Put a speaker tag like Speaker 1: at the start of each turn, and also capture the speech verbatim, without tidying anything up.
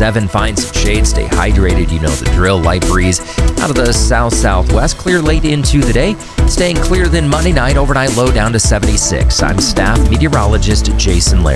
Speaker 1: seven. Find some shade, stay hydrated. You know the drill. Light breeze out of the south-southwest. Clear late into the day. Staying clear then Monday night. Overnight low down to seventy-six. I'm staff meteorologist Jason Laird.